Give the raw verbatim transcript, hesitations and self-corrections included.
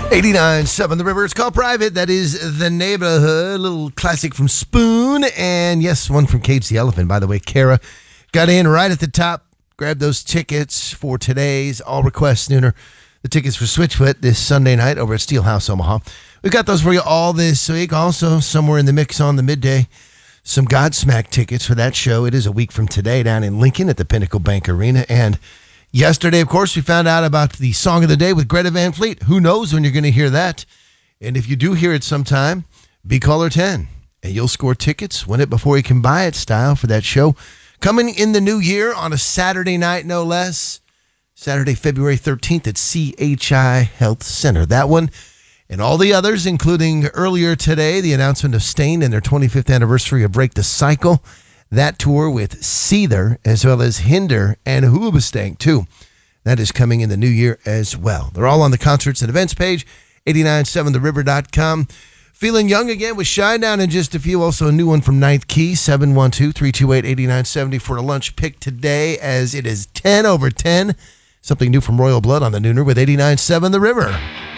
eighty-nine point seven The River. It's called Private. That is The Neighborhood. A little classic from Spoon. And yes, one from Cage the Elephant. By the way, Kara got in right at the top. Grabbed those tickets for today's All Request Nooner. The tickets for Switchfoot this Sunday night over at Steelhouse Omaha. We've got those for you all this week. Also, somewhere in the mix on the midday, some Godsmack tickets for that show. It is a week from today down in Lincoln at the Pinnacle Bank Arena. And yesterday, of course, we found out about the Song of the Day with Greta Van Fleet. Who knows when you're going to hear that? And if you do hear it sometime, be caller ten. And you'll score tickets, win it before you can buy it style for that show. Coming in the new year on a Saturday night, no less. Saturday, February thirteenth at C H I Health Center. That one and all the others, including earlier today, the announcement of Staind and their twenty-fifth anniversary of Break the Cycle. That tour with Seether, as well as Hinder and Hoobastank, too. That is coming in the new year as well. They're all on the concerts and events page, eight nine seven the river dot com. Feeling young again with Shinedown in just a few. Also a new one from Ninth Key, seven one two, three two eight, eight nine seven zero for a lunch pick today, as it is ten over ten. Something new from Royal Blood on the Nooner with eighty-nine point seven The River.